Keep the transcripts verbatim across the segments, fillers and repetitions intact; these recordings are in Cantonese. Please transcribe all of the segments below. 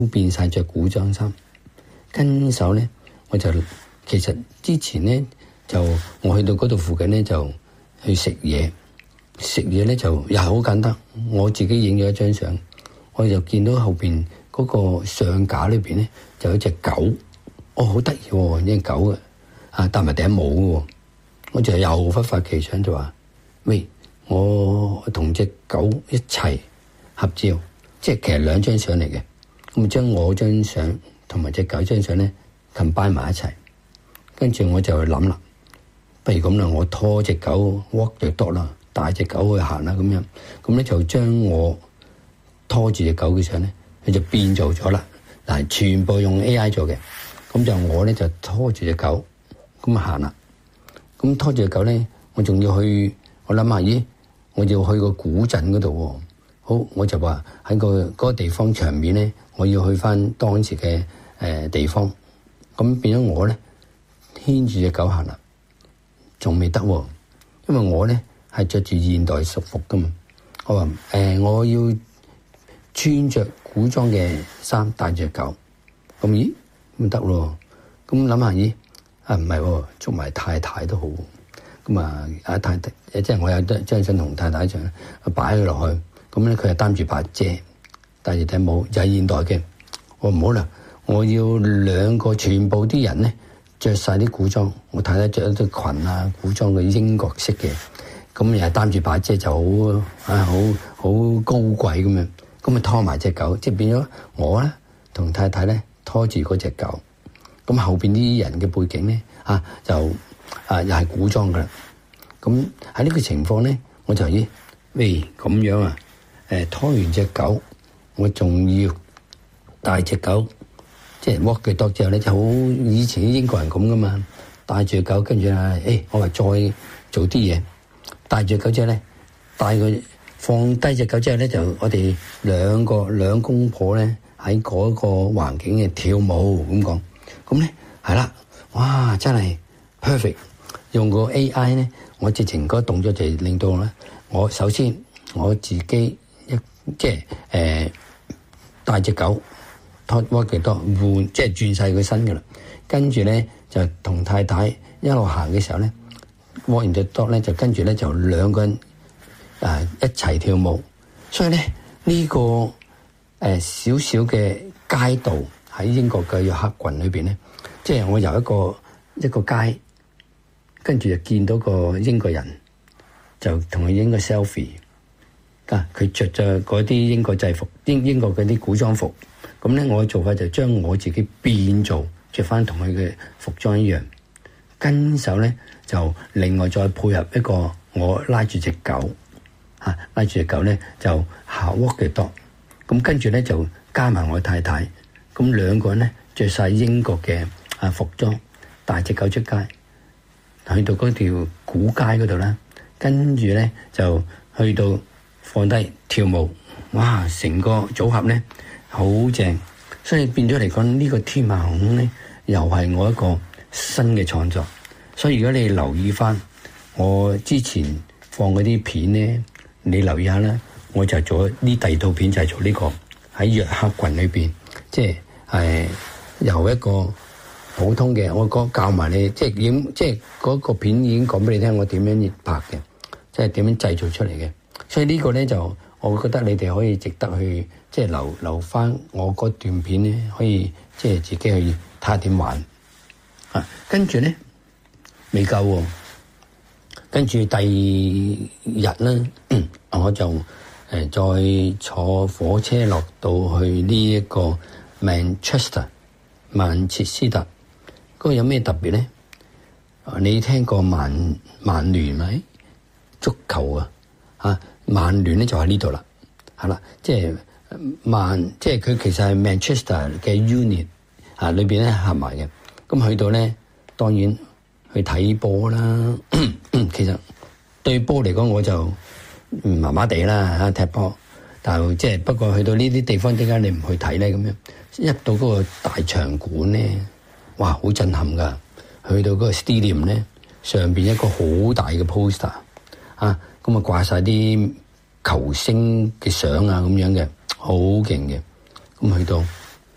變晒着古裝衫，跟手咧我就其實之前咧就我去到嗰度附近咧就去食嘢，食嘢咧就又係好簡單，我自己影咗一張相，我就見到後邊嗰個相架裏邊咧就有一隻狗，哦好得意喎，呢隻狗嘅啊戴埋頂帽嘅，我就又忽發奇想就話喂，我同隻狗一齊合照，即係其實兩張相嚟嘅，咁將我張相同埋隻狗張相咧 combine 埋一齊，跟住我就諗啦，不如咁啦，我拖隻狗 walk the dog 啦，帶隻狗去行啦咁樣，咁咧就將我拖住隻狗嘅相咧，佢就變做咗啦，嗱全部用 A I 做嘅，咁就我咧就拖住隻狗咁行啦，咁拖住隻狗咧，我仲要去，我諗下咦，我要去個古鎮嗰度喎。好，我就話喺個嗰個地方場面咧，我要去翻當時嘅誒地方，咁變咗我咧牽住隻狗行啦，仲未得喎，因為我咧係着住現代淑服噶嘛，我話誒、呃、我要穿着古裝嘅衫帶住隻狗，咁咦唔得咯，咁諗下咦啊唔係喎，捉埋太太都好，咁啊阿太太即係我有張相同太太相，擺佢落去。咁咧，佢係擔住把遮，戴住頂帽，就係現代嘅。我唔好啦，我要兩個全部啲人咧着晒啲古裝，我太太着一啲裙啊，古裝嘅英國式嘅，咁又係擔住把遮就好啊，好好高貴咁樣。咁啊拖埋隻狗，即係變咗我咧同太太咧拖住嗰隻狗。咁後邊啲人嘅背景咧啊就啊又係古裝噶啦。咁喺呢個情況咧，我就咦喂咁樣啊？誒拖完隻狗，我仲要帶隻狗，即係 walk the dog之後咧，就好以前啲英國人咁噶嘛，帶住隻狗，跟住啊，誒、哎、我話再做啲嘢，帶住隻狗之後咧，帶佢放低隻狗之後咧，就我哋兩個兩公婆咧喺嗰個環境嘅跳舞咁講，咁咧係啦，哇真係 perfect，用個 A I 咧，我直情嗰個動作就令到咧，我首先我自己。即係誒帶隻狗拖 walk the dog換，即係轉晒佢身噶啦。跟住咧就同太太一路行嘅時候咧 walk the dog 咧就跟住咧就兩個人啊、呃、一齊跳舞。所以咧呢、這個誒少少嘅街道喺英國嘅約克郡裏邊咧，即係我由一個一個街，跟住就見到個英國人，就同佢影個 selfie。啊！佢着咗嗰啲英國制服，英英國嗰啲古裝服，咁咧我嘅做法就將我自己變做着翻同佢嘅服裝一樣，跟手咧就另外再配合一個我拉住隻狗，嚇、啊、拉住隻狗咧就行 walk the dog，咁跟住咧就加埋我太太，咁兩個人咧着晒英國嘅啊服裝，帶隻狗出街，去到嗰條古街嗰度啦，跟住咧就去到。放低跳舞，哇！成個組合咧好正，所以變咗嚟講呢個天馬行空咧，又係我一個新嘅創作。所以如果你留意翻我之前放嗰啲片咧，你留意下啦，我就做呢第二套片就係做呢、這個喺約克郡裏邊，即係係由一個普通嘅，我講教埋你，即係點，即係嗰個片已經講俾你聽，我點樣拍嘅，即係點樣製造出嚟嘅。所以呢個咧就，我覺得你哋可以值得去，即係留留翻我嗰段片咧，可以即係自己去睇下點玩。啊，跟住咧未夠喎，跟住第二日咧，我就誒再坐火車落到去呢一個 Manchester 曼徹斯特，嗰個有咩特別咧？你聽過曼曼聯咪足球啊？啊！曼聯咧就喺呢度啦，係啦，即係曼，即係佢其實係 Manchester 嘅 unit 啊，裏邊咧合埋嘅。咁去到咧，當然去睇波啦。其實對波嚟講，我就麻麻地啦嚇踢波，但係即係不過去到呢啲地方，點解你唔去睇咧？咁樣一到嗰個大場館咧，哇，好震撼噶！去到嗰個 stadium 咧，上邊一個好大嘅 poster 啊！咁啊掛晒啲球星嘅相啊咁樣嘅，好勁嘅。咁去到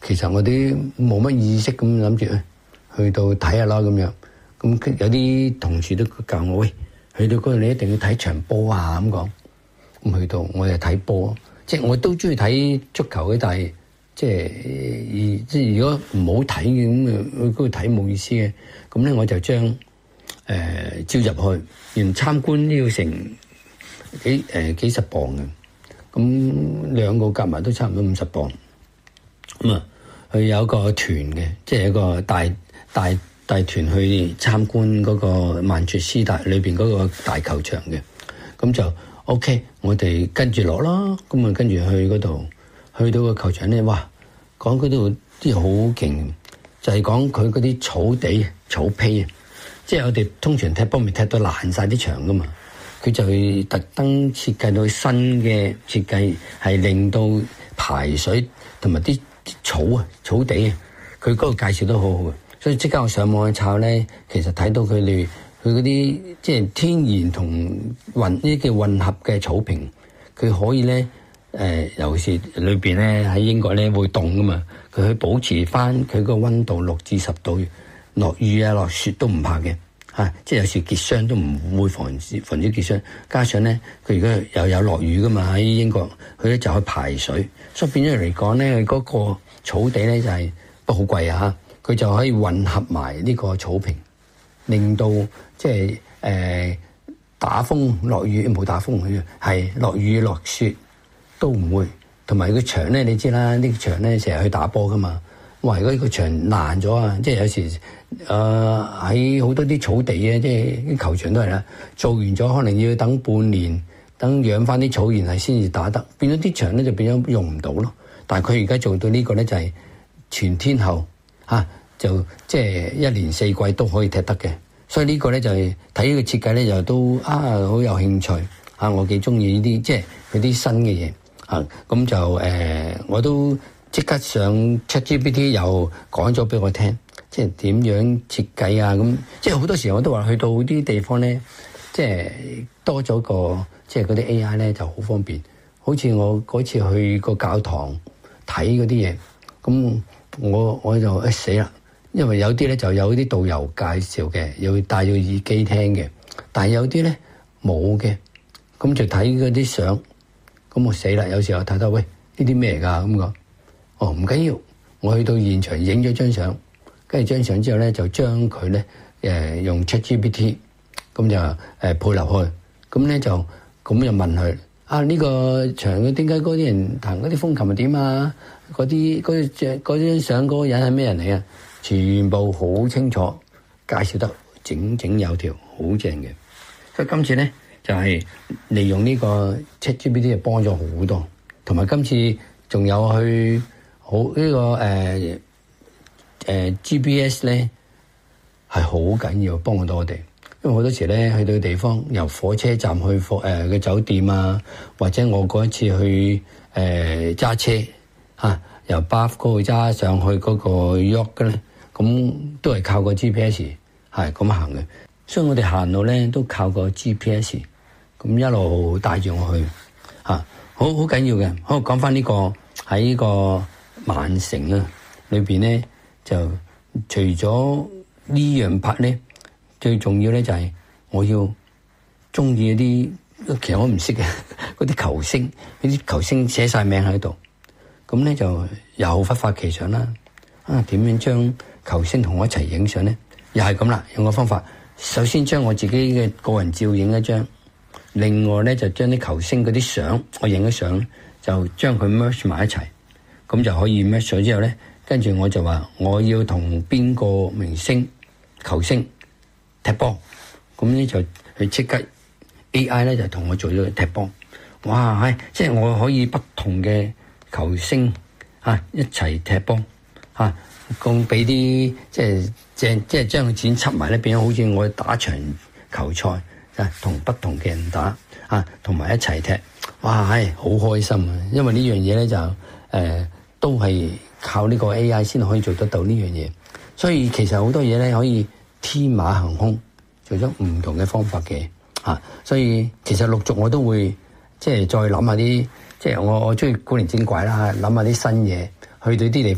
其實我啲冇乜意識咁諗住去到睇下啦咁樣。咁有啲同事都教我，喂，去到嗰度你一定要睇場波啊咁講。咁去到我就睇波，即係我都中意睇足球嘅，但係即係即係如果唔好睇嘅咁啊，去嗰度睇冇意思嘅。咁咧我就將誒招入去，連參觀都要成幾誒、呃、幾十磅嘅。咁兩個夾埋都差唔多五十磅。咁啊，佢有一個團嘅，即係一個大大大團去參觀嗰個曼徹斯特裏邊嗰個大球場嘅。咁就 OK，我哋跟住落啦。咁啊，跟住去嗰度，去到個球場咧，哇！講嗰度啲好勁，就係講佢嗰啲草地、草坯啊，即係我哋通常踢波咪踢到爛晒啲場噶嘛。佢就會特登設計到新嘅設計，係令到排水同埋啲草啊、草地啊，佢嗰個介紹都好好嘅。所以即刻我上網去抄咧，其實睇到佢哋佢嗰啲即係天然同混呢啲叫混合嘅草坪，佢可以咧誒、呃，尤其是裏邊咧喺英國咧會凍噶嘛，佢去保持翻佢個溫度六至十度，落雨啊落雪都唔怕嘅。啊！即係有時結霜都唔會防止防止結霜，加上咧佢而家又有落雨噶嘛，喺英國，佢咧就去排水，所以變咗嚟講咧，佢嗰個草地咧就係不過好貴啊嚇，佢就可以混合埋呢個草坪，令到即係誒、呃、打風落雨冇打風佢係落雨落雪都唔會，同埋個場咧你知啦，呢個場咧成日去打波噶嘛。哇！如果呢個場爛咗啊，即係有時誒喺好多啲草地啊，即係啲球場都係啦，做完咗可能要等半年，等養翻啲草，然後先至打得，變咗啲場咧就變咗用唔到咯。但係佢而家做到呢個咧就係全天候嚇、啊，就即係一年四季都可以踢得嘅。所以呢個咧就係睇呢個設計咧就都啊好有興趣嚇、啊，我幾中意呢啲即係佢啲新嘅嘢嚇，咁、啊、就誒、呃、我都。即刻上 ChatGPT 又講咗俾我聽，即係點樣設計啊咁，即係好多時候我都話去到啲地方咧，即係多咗個即係嗰啲 A I 咧就好方便。好似我嗰次去個教堂睇嗰啲嘢，咁我我就誒死啦，因為有啲咧就有啲導遊介紹嘅，要戴住耳機聽嘅，但係有啲咧冇嘅，咁就睇嗰啲相，咁我死啦！有時候睇到喂呢啲咩嚟㗎咁講。哦，唔緊要，我去到現場影咗張相，跟住張相之後咧就將佢咧誒用 ChatGPT 咁就誒、呃、配落去，咁咧就咁就問佢啊呢、呢個場嘅點解嗰啲人彈嗰啲風琴係點啊？嗰啲嗰隻嗰張相嗰個人係咩人嚟啊？全部好清楚介紹得整整有條，好正嘅。所以今次咧就係、是、利用呢個 ChatGPT 幫咗好多，同埋今次仲有去。好呢、這個誒誒、呃呃、G P S 咧係好緊要，幫到我哋。因為好多時咧去到地方，由火車站去火誒嘅酒店啊，或者我嗰一次去誒揸、呃、車嚇、啊，由 Bath 嗰度揸上去嗰個 York 嘅咧，咁都係靠個 G P S 係咁行嘅。所以我哋行路咧都靠個 G P S，咁一路帶住我去嚇、啊，好好緊要嘅。好講翻呢個喺呢個。曼城啊，裏邊咧就除咗呢樣拍咧，最重要咧就係我要中意嗰啲，其實我唔識嘅嗰啲球星，嗰啲球星寫晒名喺度，咁咧就又忽發奇想啦。啊，點樣將球星同我一齊影相咧？又係咁啦，用個方法，首先將我自己嘅個人照影一張，另外咧就將啲球星嗰啲相，我影咗相，就將佢 merge 埋一齊。咁就可以 match 咗之後咧，跟住我就話我要同邊個明星球星踢波，咁咧就去即刻 A I 咧就同我做咗踢波。哇，係即係我可以不同嘅球星啊一齊踢波啊，咁俾啲即係即係即係將個剪輯埋咧，變咗好似我打場球賽啊，同不同嘅人打啊，同埋一齊踢。哇，係好開心啊！因為呢樣嘢咧就誒。呃都係靠呢個 A I 先可以做得到呢樣嘢，所以其實好多嘢咧可以天馬行空，做咗唔同嘅方法嘅嚇、啊。所以其實陸續我都會即係再諗下啲，即係我我中意古靈精怪啦，諗下啲新嘢，去到啲地方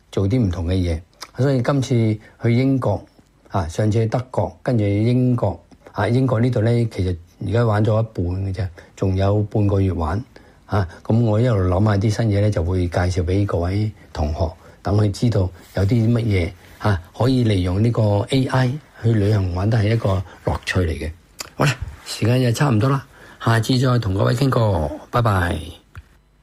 做啲唔同嘅嘢。所以今次去英國啊，上次去德國，跟住英國啊，英國呢度咧，其實而家玩咗一半嘅啫，仲有半個月玩啊。咁我一路諗下啲新嘢咧，就會介紹俾各位同學，等佢知道有啲乜嘢嚇可以利用呢個 A I 去旅行玩，都係一個樂趣嚟嘅。好啦，時間就差唔多啦，下次再同各位傾過，拜拜。